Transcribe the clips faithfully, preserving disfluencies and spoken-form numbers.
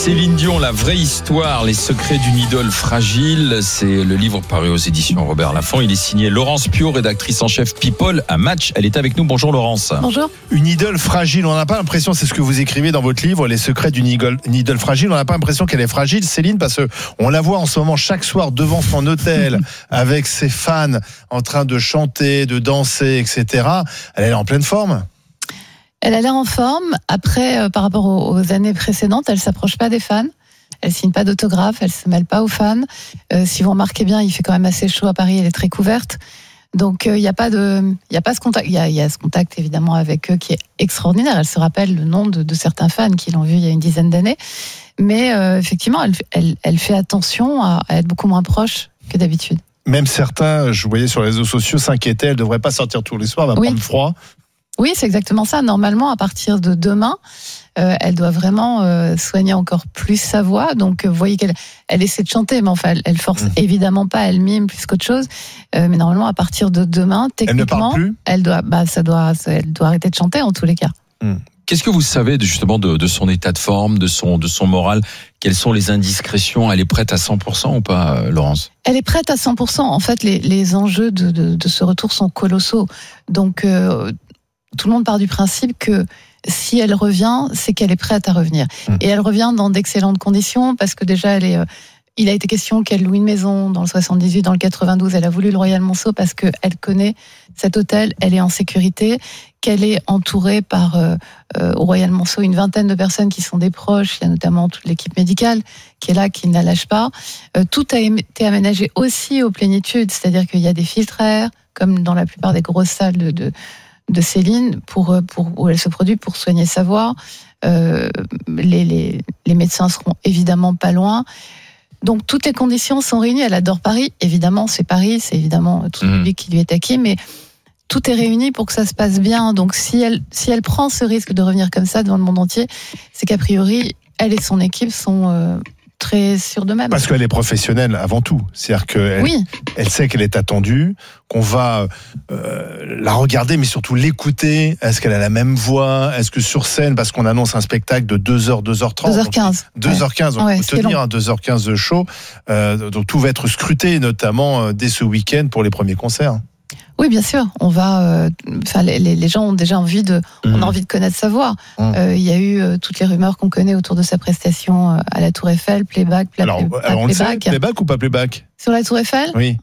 Céline Dion, la vraie histoire, les secrets d'une idole fragile. C'est le livre paru aux éditions Robert Laffont. Il est signé Laurence Piot, rédactrice en chef People à Match. Elle est avec nous. Bonjour Laurence. Bonjour. Une idole fragile. On n'a pas l'impression, c'est ce que vous écrivez dans votre livre, les secrets d'une idole, une idole fragile. On n'a pas l'impression qu'elle est fragile, Céline, parce que on la voit en ce moment chaque soir devant son hôtel avec ses fans en train de chanter, de danser, et cetera. Elle est en pleine forme. Elle a l'air en forme. Après, euh, par rapport aux, aux années précédentes, elle s'approche pas des fans. Elle signe pas d'autographe. Elle se mêle pas aux fans. Euh, si vous remarquez bien, il fait quand même assez chaud à Paris. Elle est très couverte. Donc, il euh, n'y a pas de, il y a pas ce contact. Il y a, y a ce contact évidemment avec eux qui est extraordinaire. Elle se rappelle le nom de, de certains fans qui l'ont vue il y a une dizaine d'années. Mais euh, effectivement, elle, elle, elle fait attention à, à être beaucoup moins proche que d'habitude. Même certains, je voyais sur les réseaux sociaux, s'inquiétaient. Elle devrait pas sortir tous les soirs. Elle va Oui. prendre froid. Oui, c'est exactement ça. Normalement, à partir de demain, euh, elle doit vraiment euh, soigner encore plus sa voix. Donc, euh, vous voyez qu'elle elle essaie de chanter, mais enfin, elle, elle force mmh. évidemment pas, elle mime plus qu'autre chose. Euh, mais normalement, à partir de demain, techniquement, elle ne parle plus. Elle doit, bah, ça doit, ça, elle doit arrêter de chanter en tous les cas. Mmh. Qu'est-ce que vous savez de, justement de, de son état de forme, de son, de son moral? Quelles sont les indiscrétions? Elle est prête à cent pour cent ou pas, Laurence? Elle est prête à cent pour cent. En fait, les, les enjeux de, de, de ce retour sont colossaux. Donc, euh, tout le monde part du principe que si elle revient, c'est qu'elle est prête à revenir. Mmh. Et elle revient dans d'excellentes conditions parce que déjà, elle est, euh, il a été question qu'elle loue une maison dans le soixante-dix-huit, dans le quatre-vingt-douze. Elle a voulu le Royal Monceau parce qu'elle connaît cet hôtel, elle est en sécurité, qu'elle est entourée par, euh, euh, au Royal Monceau, une vingtaine de personnes qui sont des proches. Il y a notamment toute l'équipe médicale qui est là, qui ne la lâche pas. Euh, tout a été aménagé aussi aux plénitudes, c'est-à-dire qu'il y a des filtres à air, comme dans la plupart des grosses salles de, de de Céline pour, pour, où elle se produit pour soigner sa voix. Euh, les, les, les médecins seront évidemment pas loin. Donc toutes les conditions sont réunies. Elle adore Paris, évidemment, c'est Paris, c'est évidemment tout le public qui lui est acquis, mais tout est réuni pour que ça se passe bien. Donc si elle, si elle prend ce risque de revenir comme ça devant le monde entier, c'est qu'a priori, elle et son équipe sont euh, très sûrs d'eux-mêmes. Parce qu'elle est professionnelle avant tout. C'est-à-dire qu'elle oui. elle sait qu'elle est attendue, qu'on va euh, la regarder, mais surtout l'écouter. Est-ce qu'elle a la même voix? Est-ce que sur scène, parce qu'on annonce un spectacle de deux heures, deux heures trente, deux heures quinze. Donc, deux heures quinze, donc ouais, il faut tenir un deux heures quinze de show. Euh, donc tout va être scruté, notamment euh, dès ce week-end pour les premiers concerts. Oui, bien sûr. On va. Euh, enfin, les, les gens ont déjà envie de. Mmh. On a envie de connaître sa voix. Mmh. Euh, il y a eu euh, toutes les rumeurs qu'on connaît autour de sa prestation euh, à la Tour Eiffel, playback, play, alors, play, alors on playback. Le sait, playback ou pas playback? Sur la Tour Eiffel? Oui.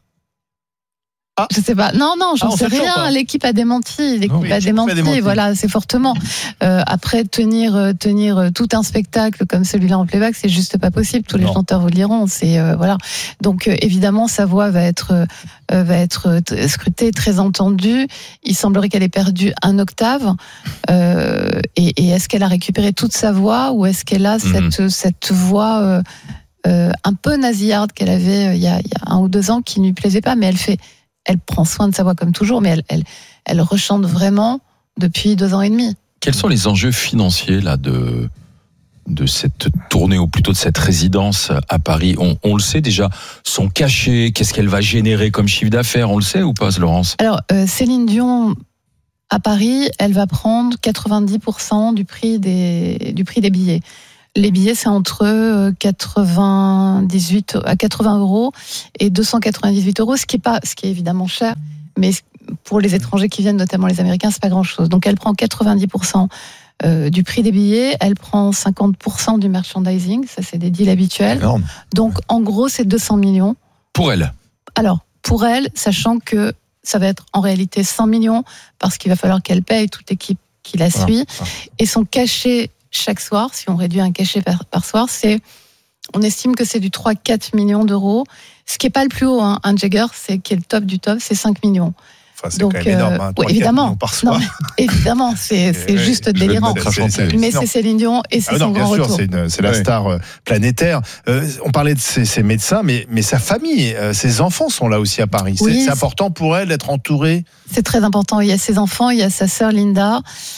Ah. Je sais pas. Non, non, j'en ah, sais rien. L'équipe a démenti. L'équipe oui, a, démenti, a démenti. Voilà, assez fortement. Euh, après, tenir, euh, tenir tout un spectacle comme celui-là en playback, c'est juste pas possible. Tous les non. chanteurs vous le diront. C'est euh, voilà. Donc euh, évidemment, sa voix va être euh, va être t- scrutée, très entendue. Il semblerait qu'elle ait perdu un octave. Euh, et, et est-ce qu'elle a récupéré toute sa voix ou est-ce qu'elle a mm-hmm. cette cette voix euh, euh, un peu nasillarde qu'elle avait euh, il y a il y a un ou deux ans qui ne lui plaisait pas, mais elle fait Elle prend soin de sa voix comme toujours, mais elle, elle, elle rechante vraiment depuis deux ans et demi. Quels sont les enjeux financiers là de de cette tournée ou plutôt de cette résidence à Paris? On, on le sait déjà. Son cachet, qu'est-ce qu'elle va générer comme chiffre d'affaires? On le sait ou pas, Laurence? Alors euh, Céline Dion à Paris, elle va prendre quatre-vingt-dix pour cent du prix des du prix des billets. Les billets, c'est entre quatre-vingt-dix-huit à quatre-vingts euros et deux cent quatre-vingt-dix-huit euros, ce qui est pas, ce qui est évidemment cher, mais pour les étrangers qui viennent, notamment les Américains, c'est pas grand-chose. Donc, elle prend quatre-vingt-dix pour cent du prix des billets, elle prend cinquante pour cent du merchandising, ça c'est des deals habituels. Énorme. Donc, en gros, c'est deux cents millions. Pour elle. Alors, pour elle, sachant que ça va être en réalité cent millions, parce qu'il va falloir qu'elle paye toute l'équipe qui la suit, ah, ah. et son cachet chaque soir, si on réduit un cachet par, par soir, c'est, on estime que c'est du trois à quatre millions d'euros. Ce qui n'est pas le plus haut, hein. Un Jagger, c'est qui est le top du top, c'est cinq millions. Enfin, c'est donc, quand même énorme, hein, ouais, évidemment, par soir. Non, évidemment, c'est, c'est ouais, juste délirant. C'est, c'est, mais c'est Céline Dion et c'est ah son non, grand bien sûr, retour. C'est, une, c'est la ouais. star euh, planétaire. Euh, on parlait de ses, ses médecins, mais, mais sa famille, euh, ses enfants sont là aussi à Paris. Oui, c'est, c'est, c'est important pour elle d'être entourée. C'est très important. Il y a ses enfants, il y a sa sœur Linda,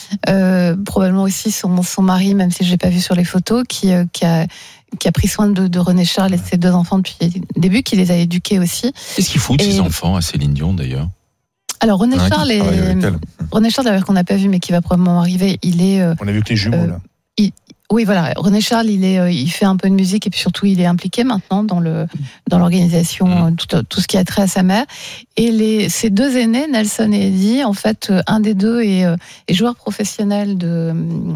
euh, probablement aussi son, son mari, même si je l'ai pas vu sur les photos, qui, euh, qui a qui a pris soin de, de René Charles et de ses deux enfants depuis le début, qui les a éduqués aussi. Qu'est-ce qu'il faut de ses enfants à Céline Dion d'ailleurs? Alors René hein, Charles, est... René Charles d'ailleurs qu'on n'a pas vu mais qui va probablement arriver, il est. Euh, On a vu que les jumeaux euh, là. Il... Oui, voilà. René Charles, il est, il fait un peu de musique et puis surtout, il est impliqué maintenant dans le dans l'organisation, mmh. tout, tout ce qui a trait à sa mère. Et les ses deux aînés, Nelson et Eddie, en fait, un des deux est, est joueur professionnel de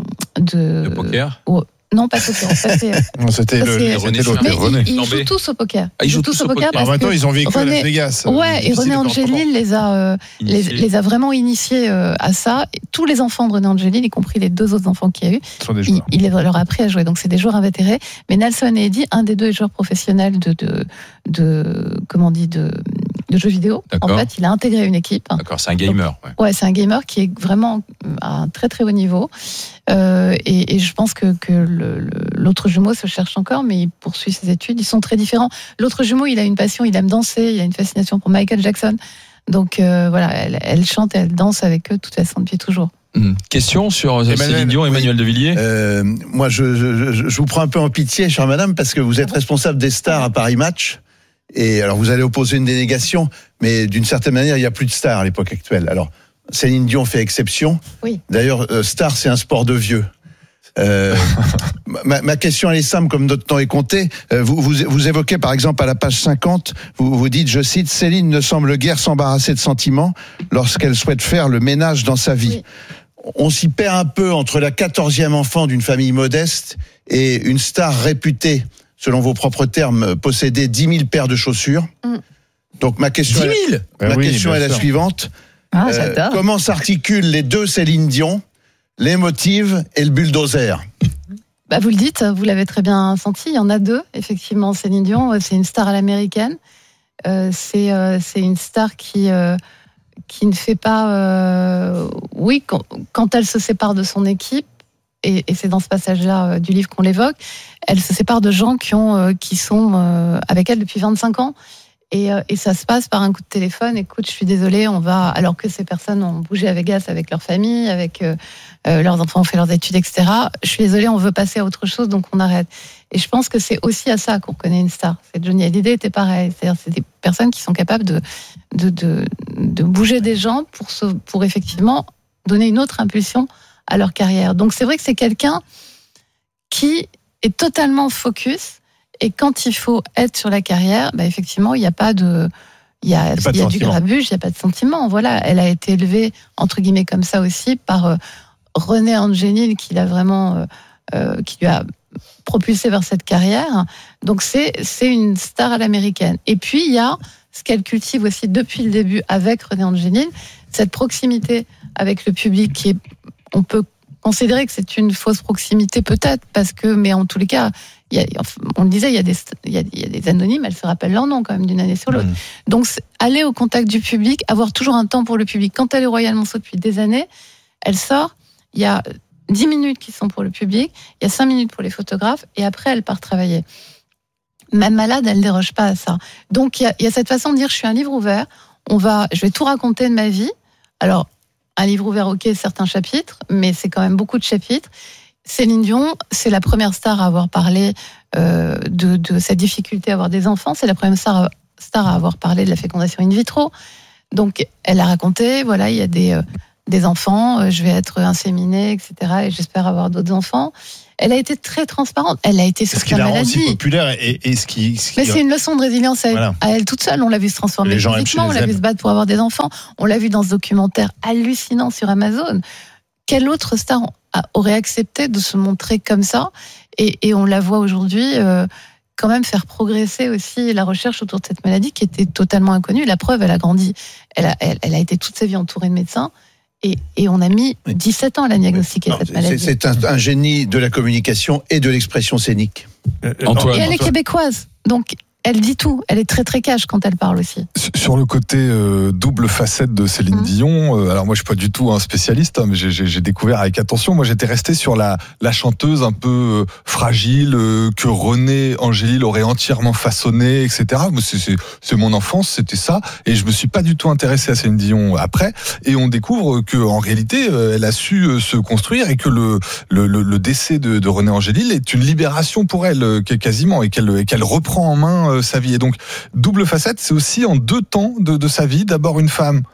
de, de poker. Oh, non, pas poker. Ça, c'est, non, c'était, ça, le, c'est c'était l'autre. Mais René. ils, ils jouent tous au poker. Ah, ils jouent tous au poker. Parce en même temps, ils ont vécu René, à Las Vegas. Ouais, et René Angelil les a euh, les, les a vraiment initiés euh, à ça. Et tous les enfants de René Angelil, y compris les deux autres enfants qu'il y a eu, il, il leur a appris à jouer. Donc c'est des joueurs invétérés. Mais Nelson et Eddie, un des deux est joueur professionnel de de, de comment on dit de de jeux vidéo. D'accord. En fait, il a intégré une équipe. D'accord, c'est un gamer. Donc, ouais. ouais, c'est un gamer qui est vraiment à un très très haut niveau. Euh, et, et je pense que, que le, le, l'autre jumeau se cherche encore, mais il poursuit ses études. Ils sont très différents. L'autre jumeau, il a une passion, il aime danser, il a une fascination pour Michael Jackson. Donc euh, voilà, elle, elle chante et elle danse avec eux de toute façon depuis toujours. Mmh. Question sur Emmanuel, Céline Dion, Emmanuel oui. de Villiers. Euh, moi, je, je, je, je vous prends un peu en pitié, chère madame, parce que vous êtes responsable des stars à Paris Match. Et alors, vous allez opposer une délégation, mais d'une certaine manière, il n'y a plus de stars à l'époque actuelle. Alors, Céline Dion fait exception. Oui. D'ailleurs, euh, star, c'est un sport de vieux. Euh, ma, ma question, elle est simple, comme notre temps est compté. Euh, vous, vous, vous évoquez, par exemple, à la page cinquante, vous, vous dites, je cite, Céline ne semble guère s'embarrasser de sentiments lorsqu'elle souhaite faire le ménage dans sa vie. Oui. On s'y perd un peu entre la quatorzième enfant d'une famille modeste et une star réputée, selon vos propres termes, posséder dix mille paires de chaussures. Mm. Donc ma question, dix mille est, ma oui, question est la suivante. Ah, euh, comment s'articulent les deux Céline Dion, les motive et le bulldozer? Bah vous le dites, vous l'avez très bien senti. Il y en a deux, effectivement. Céline Dion, c'est une star à l'américaine. Euh, c'est euh, c'est une star qui euh, qui ne fait pas. Euh, oui, quand, quand elle se sépare de son équipe. Et, et c'est dans ce passage-là euh, du livre qu'on l'évoque, elle se sépare de gens qui, ont, euh, qui sont euh, avec elle depuis vingt-cinq ans. Et, euh, et ça se passe par un coup de téléphone. Écoute, je suis désolée, on va. Alors que ces personnes ont bougé à Vegas avec leur famille, avec euh, euh, leurs enfants ont fait leurs études, et cetera. Je suis désolée, on veut passer à autre chose, donc on arrête. Et je pense que c'est aussi à ça qu'on reconnaît une star. C'est Johnny Hallyday était pareil. C'est-à-dire, c'est des personnes qui sont capables de de de, de bouger des gens pour se, pour effectivement donner une autre impulsion à leur carrière. Donc c'est vrai que c'est quelqu'un qui est totalement focus et quand il faut être sur la carrière, bah effectivement, il n'y a pas de il y a, il y a, il y a du grabuge, il n'y a pas de sentiment. Voilà, elle a été élevée entre guillemets comme ça aussi par euh, René Angelil qui l'a vraiment euh, euh, qui lui a propulsé vers cette carrière. Donc c'est c'est une star à l'américaine. Et puis il y a ce qu'elle cultive aussi depuis le début avec René Angelil, cette proximité avec le public qui est on peut considérer que c'est une fausse proximité peut-être parce que mais en tous les cas il y a, on le disait il y a des il y a, il y a des anonymes, elles se rappellent leur nom quand même d'une année sur l'autre. Mmh. Donc aller au contact du public, avoir toujours un temps pour le public. Quand elle est Royal Monceau depuis des années, elle sort, il y a dix minutes qui sont pour le public, il y a cinq minutes pour les photographes et après elle part travailler. Même malade, elle ne déroge pas à ça. Donc il y a, il y a cette façon de dire je suis un livre ouvert, on va je vais tout raconter de ma vie. Alors un livre ouvert, ok, certains chapitres, mais c'est quand même beaucoup de chapitres. Céline Dion, c'est la première star à avoir parlé euh, de, de sa difficulté à avoir des enfants. C'est la première star à, star à avoir parlé de la fécondation in vitro. Donc, elle a raconté, voilà, il y a des, euh, des enfants, euh, je vais être inséminée, et cetera. Et j'espère avoir d'autres enfants. Elle a été très transparente. Elle a été sur sa maladie. Ce qui la rend si populaire et, et ce qui. Ce qui... Mais c'est une leçon de résilience à, voilà. à elle toute seule. On l'a vu se transformer physiquement, on l'a vu se battre pour avoir des enfants. On l'a vu dans ce documentaire hallucinant sur Amazon. Quelle autre star aurait accepté de se montrer comme ça? Et, et on la voit aujourd'hui euh, quand même faire progresser aussi la recherche autour de cette maladie qui était totalement inconnue. La preuve, elle a grandi. Elle a, elle, elle a été toute sa vie entourée de médecins. Et, et on a mis dix-sept ans à la diagnostiquer, non, cette maladie. C'est un, un génie de la communication et de l'expression scénique. Euh, Antoine, et elle Antoine. est québécoise, donc elle dit tout. Elle est très très cash quand elle parle aussi. Sur le côté euh, double facette de Céline mmh. Dion, euh, alors moi je suis pas du tout un spécialiste, hein, mais j'ai, j'ai découvert avec attention. Moi j'étais resté sur la, la chanteuse un peu euh, fragile euh, que René Angelil aurait entièrement façonnée, et cetera. C'est, c'est, c'est mon enfance, c'était ça, et je me suis pas du tout intéressé à Céline Dion après. Et on découvre que en réalité, euh, elle a su euh, se construire et que le le, le, le décès de, de René Angelil est une libération pour elle euh, quasiment, et qu'elle, et qu'elle reprend en main sa vie. Et donc, double facette, c'est aussi en deux temps de, de sa vie. D'abord, une femme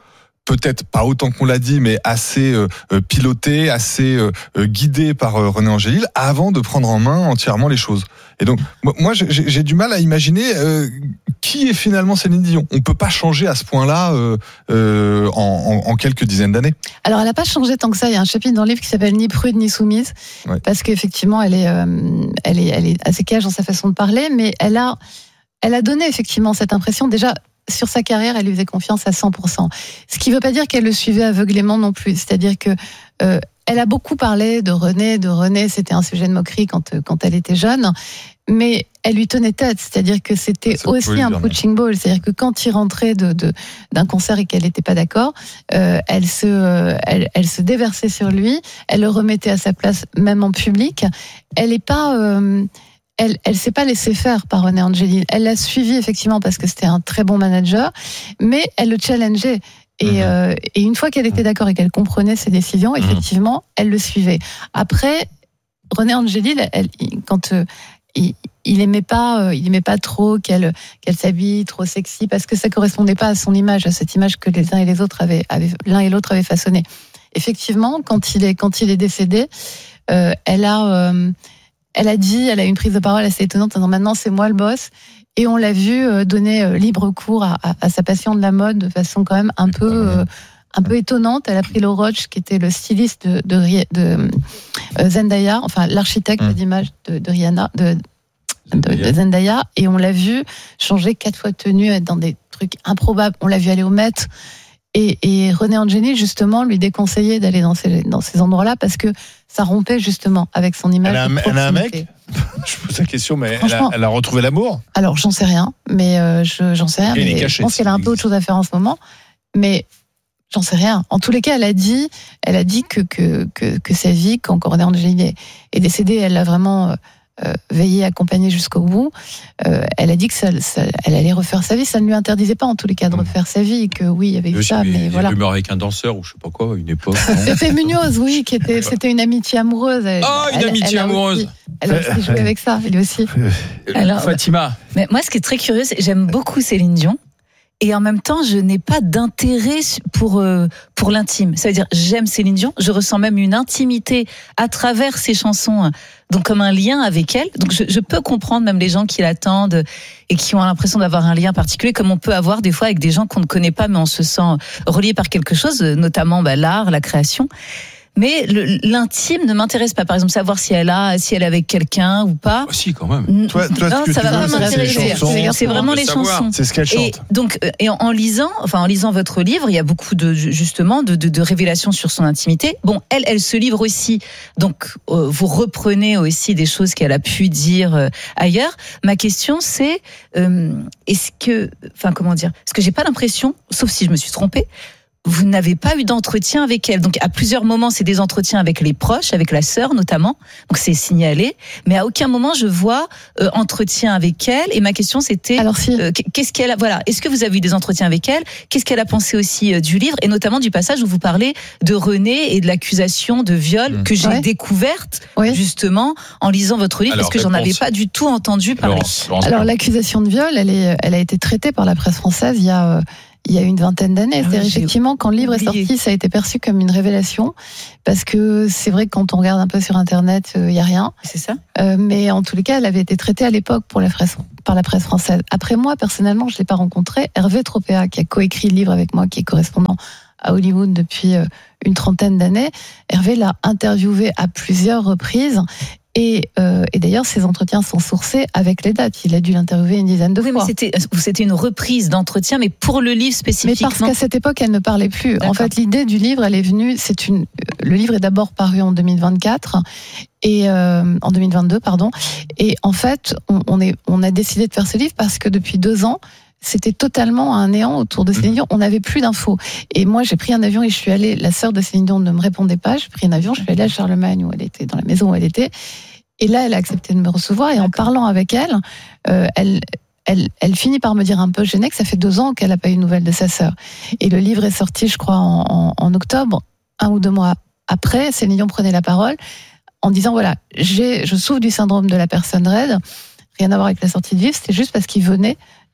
peut-être pas autant qu'on l'a dit, mais assez euh, piloté, assez euh, guidé par euh, René Angélil, avant de prendre en main entièrement les choses. Et donc, moi, j'ai, j'ai du mal à imaginer euh, qui est finalement Céline Dion. On peut pas changer à ce point-là euh, euh, en, en, en quelques dizaines d'années. Alors, elle n'a pas changé tant que ça. Il y a un chapitre dans le livre qui s'appelle Ni prude ni soumise, ouais. Parce qu'effectivement, elle est, euh, elle est, elle est assez cash dans sa façon de parler, mais elle a, elle a donné effectivement cette impression. Déjà, sur sa carrière, elle lui faisait confiance à cent pour cent. Ce qui ne veut pas dire qu'elle le suivait aveuglément non plus. C'est-à-dire que euh, elle a beaucoup parlé de René, de René, c'était un sujet de moquerie quand quand elle était jeune, mais elle lui tenait tête. C'est-à-dire que c'était ça aussi un punching ball. C'est-à-dire que quand il rentrait de, de d'un concert et qu'elle n'était pas d'accord, euh, elle se euh, elle, elle se déversait sur lui, elle le remettait à sa place même en public. Elle est pas euh, Elle, elle s'est pas laissée faire par René Angélil. Elle l'a suivi effectivement parce que c'était un très bon manager, mais elle le challengeait. Et, mmh. euh, et une fois qu'elle était d'accord et qu'elle comprenait ses décisions, mmh. effectivement, elle le suivait. Après, René Angélil, elle, quand euh, il, il aimait pas, euh, il aimait pas trop qu'elle, qu'elle s'habille trop sexy parce que ça correspondait pas à son image, à cette image que les uns et les autres avaient, avaient l'un et l'autre avaient façonnée. Effectivement, quand il est, quand il est décédé, euh, elle a euh, Elle a dit, elle a eu une prise de parole assez étonnante en disant maintenant c'est moi le boss. Et on l'a vu donner libre cours à, à, à sa passion de la mode de façon quand même un peu, euh, un peu étonnante. Elle a pris Law Roach, qui était le styliste de, de, de, de Zendaya, enfin l'architecte mmh. d'image de, de Rihanna, de, de, de Zendaya, et on l'a vu changer quatre fois de tenue, être dans des trucs improbables. On l'a vu aller au Met. Et, et René Angélil, justement, lui déconseillait d'aller dans ces, dans ces endroits-là parce que ça rompait justement avec son image. Elle a un, elle a un mec Je pose la question, mais elle a, elle a retrouvé l'amour Alors, j'en sais rien, mais euh, je, j'en sais rien. Mais caché, je pense qu'elle a un peu autre chose à faire en ce moment, mais j'en sais rien. En tous les cas, elle a dit, elle a dit que, que, que, que sa vie, quand René Angélil est, est décédé, elle l'a vraiment... Euh, Euh, veiller, accompagner jusqu'au bout. Euh, elle a dit que ça, ça, elle allait refaire sa vie. Ça ne lui interdisait pas, en tous les cas, de refaire sa vie. Que oui, il y avait eu ça, mais voilà. Il y a avec un danseur ou je sais pas quoi, à une époque. C'était Munoz, oui, qui était. C'était une amitié amoureuse. Elle, oh, une elle, amitié elle amoureuse. Aussi, elle a aussi joué avec ça, lui aussi. Alors, Fatima. Mais moi, ce qui est très curieux, c'est j'aime beaucoup Céline Dion. Et en même temps, je n'ai pas d'intérêt pour euh, pour l'intime. Ça veut dire, j'aime Céline Dion, je ressens même une intimité à travers ses chansons, donc comme un lien avec elle. Donc je, je peux comprendre même les gens qui l'attendent et qui ont l'impression d'avoir un lien particulier, comme on peut avoir des fois avec des gens qu'on ne connaît pas, mais on se sent relié par quelque chose, notamment bah, l'art, la création. Mais le, l'intime ne m'intéresse pas. Par exemple, savoir si elle a, si elle est avec quelqu'un ou pas. Oh, si, quand même. Toi, toi, non, ce que ça tu va veux, pas m'intéresser. C'est, c'est vraiment les savoir. chansons. C'est ce qu'elle chante. Et donc, et en, en lisant, enfin, en lisant votre livre, il y a beaucoup de, justement, de, de, de révélations sur son intimité. Bon, elle, elle se livre aussi. Donc, euh, vous reprenez aussi des choses qu'elle a pu dire euh, ailleurs. Ma question, c'est, euh, est-ce que, enfin, comment dire, est-ce que j'ai pas l'impression, sauf si je me suis trompée, vous n'avez pas eu d'entretien avec elle. Donc, à plusieurs moments, c'est des entretiens avec les proches, avec la sœur notamment. Donc, c'est signalé. Mais à aucun moment, je vois euh, entretien avec elle. Et ma question, c'était... Alors, si. euh, qu'est-ce qu'elle a... Voilà. Est-ce que vous avez eu des entretiens avec elle ? Qu'est-ce qu'elle a pensé aussi euh, du livre ? Et notamment du passage où vous parlez de René et de l'accusation de viol mmh. que j'ai ouais. découverte, oui. justement, en lisant votre livre, Alors, parce que réponse. j'en avais pas du tout entendu parler. Laurence, Laurence Alors, l'accusation de viol, elle, est, elle a été traitée par la presse française il y a... Euh, il y a une vingtaine d'années. Ah, c'est-à-dire effectivement, quand le livre oublié. est sorti, ça a été perçu comme une révélation, parce que c'est vrai que quand on regarde un peu sur Internet, il euh, y a rien. C'est ça. Euh, mais en tous les cas, elle avait été traitée à l'époque pour la presse, par la presse française. Après moi, personnellement, je l'ai pas rencontré. Hervé Tropea, qui a coécrit le livre avec moi, qui est correspondant à Hollywood depuis euh, une trentaine d'années, Hervé l'a interviewé à plusieurs reprises. Et, euh, et d'ailleurs, ces entretiens sont sourcés avec les dates. Il a dû l'interviewer une dizaine de oui, fois. Mais c'était, c'était une reprise d'entretien, mais pour le livre spécifiquement. Mais parce qu'à cette époque, elle ne parlait plus. D'accord. En fait, l'idée du livre, elle est venue. C'est une. Le livre est d'abord paru en deux mille vingt-quatre et euh, en deux mille vingt-deux, pardon. Et en fait, on, on est, on a décidé de faire ce livre parce que depuis deux ans. C'était totalement un néant autour de Céline Dion. On n'avait plus d'infos. Et moi, j'ai pris un avion et je suis allée. La sœur de Céline Dion ne me répondait pas. J'ai pris un avion, je suis allée à Charlemagne où elle était, dans la maison où elle était. Et là, elle a accepté de me recevoir. Et en parlant avec elle, euh, elle, elle, elle finit par me dire un peu gênée que ça fait deux ans qu'elle n'a pas eu de nouvelles de sa sœur. Et le livre est sorti, je crois, en, en, en octobre, un ou deux mois après. Céline Dion prenait la parole en disant voilà, j'ai, je souffre du syndrome de la personne raide. Rien à voir avec la sortie de livre. C'était juste parce qu'il venait.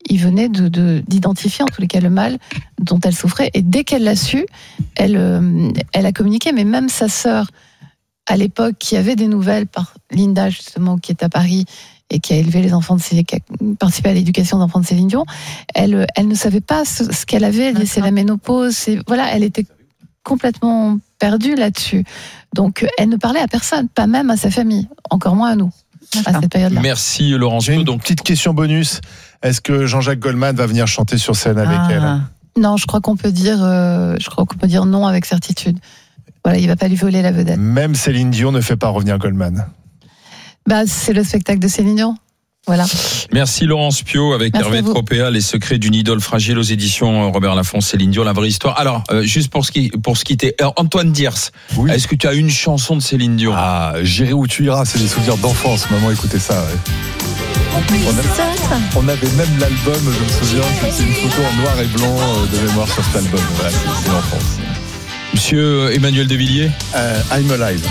il venait de, de, d'identifier en tous les cas le mal dont elle souffrait. Et dès qu'elle l'a su, elle, euh, elle a communiqué. Mais même sa sœur, à l'époque, qui avait des nouvelles par Linda, justement, qui est à Paris et qui a élevé les enfants de Céline, qui a participé à l'éducation des enfants de Céline Dion, elle, elle ne savait pas ce, ce qu'elle avait. C'est la ménopause. C'est, voilà, elle était complètement perdue là-dessus. Donc, elle ne parlait à personne, pas même à sa famille, encore moins à nous, à cette période-là. Merci Laurence. J'ai une Donc, petite question bonus. Est-ce que Jean-Jacques Goldman va venir chanter sur scène avec Ah. elle? Non, je crois qu'on peut dire, euh, je crois qu'on peut dire non avec certitude. Voilà, il va pas lui voler la vedette. Même Céline Dion ne fait pas revenir Goldman. Bah, c'est le spectacle de Céline Dion. Voilà. merci Laurence Pio avec Merci Hervé à vous. Tropea, Les secrets d'une idole fragile aux éditions Robert Laffont, Céline Dion, la vraie histoire. Alors, euh, juste pour ce qui pour ce qui était euh, Antoine Diers, Oui. est-ce que tu as une chanson de Céline Dion? Ah, J'irai où tu iras, c'est des souvenirs d'enfance. Maman, écoutez ça. Ouais. On, a- on avait même l'album, je me souviens, c'était une photo en noir et blanc euh, de mémoire sur cet album. Voilà, c'est, c'est l'enfance. Monsieur Emmanuel De Villiers. Euh, I'm Alive.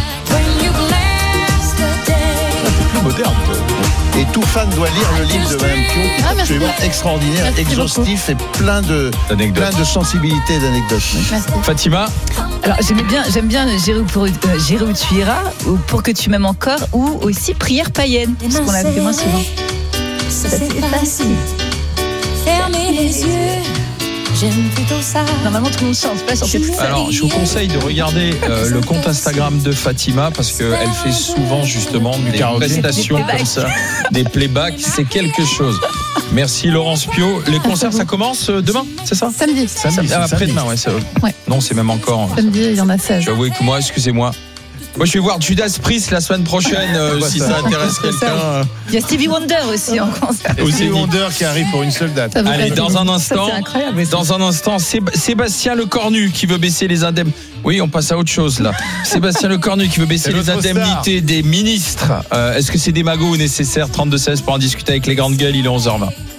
Plus moderne. quoi. Et tout fan doit lire le livre de Madame Pion, qui est Ah, merci. absolument extraordinaire, Merci exhaustif et plein de, Anecdote. plein de sensibilité et d'anecdotes. Merci. Fatima. Alors j'aime bien, j'aime bien J'irai où, pour, euh, J'irai où tu iras, ou Pour que tu m'aimes encore, ou aussi Prière païenne, parce qu'on l'a fait moins souvent. C'est facile. Fermez les yeux. J'aime plutôt ça. Normalement tout le monde chante, pas chanter tout seul. Alors, je vous conseille de regarder euh, le compte Instagram de Fatima parce qu'elle fait souvent justement des karaoké. prestations Des playbacks. comme ça, des playbacks. C'est quelque chose. Merci Laurence Pio. Les concerts, ça commence euh, demain, c'est ça? Samedi. Samedi, c'est Ah, samedi. Après-demain, ouais. c'est- Ouais. Non, c'est même encore. Samedi, il y en a seize. Je vais avouer que moi, excusez-moi. Moi, je vais voir Judas Priest la semaine prochaine euh, si ça intéresse quelqu'un. euh, Il y a Stevie Wonder aussi en concert. Et Au c'est Zénith. Wonder qui arrive pour une seule date. Ça vous Allez, plaît, dans un Ça, instant, c'est incroyable. ça. dans un instant, Séb- Sébastien Lecornu qui veut baisser les indemnités. Oui, on passe à autre chose là. Sébastien Lecornu qui veut baisser C'est les notre indemnités des ministres. Euh, Est-ce que c'est des magots ou nécessaire? trente-deux seize pour en discuter avec les grandes gueules, il est onze heures vingt.